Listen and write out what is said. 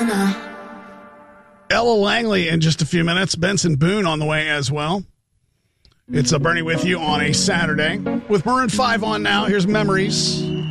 Ella Langley in just a few minutes. Benson Boone on the way as well. It's a Bernie with you on a Saturday. With Maroon 5 on now, here's Memories.